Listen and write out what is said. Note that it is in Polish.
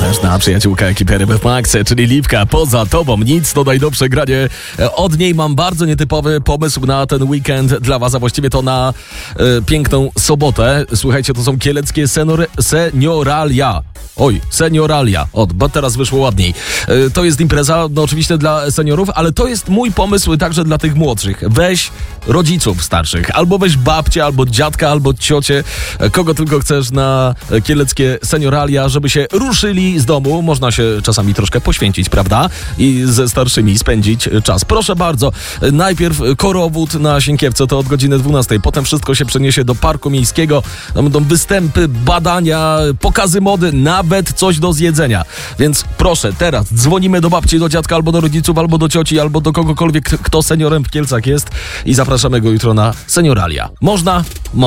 też na przyjaciółka ekipy RMF Max, czyli Liwka. Poza tobą nic, to najnowsze granie. Od niej mam bardzo nietypowy pomysł na ten weekend dla was, a właściwie to na piękną sobotę. Słuchajcie, to są kieleckie senioralia. Senioralia. Bo teraz wyszło ładniej. To jest impreza, no oczywiście dla seniorów, ale to jest mój pomysł także dla tych młodszych. Weź rodziców starszych, albo weź babcię, albo dziadka, albo ciocię, kogo tylko chcesz na kieleckie senioralia, żeby się ruszyli z domu. Można się czasami troszkę poświęcić, prawda? I ze starszymi spędzić czas. Proszę bardzo, najpierw korowód na Sienkiewce, to od godziny 12. Potem wszystko się przeniesie do Parku Miejskiego. Tam będą występy, badania, pokazy mody, nawet coś do zjedzenia. Więc proszę, teraz dzwonimy do babci, do dziadka, albo do rodziców, albo do cioci, albo do kogokolwiek, kto seniorem w Kielcach jest i zapraszamy go jutro na senioralia. Można?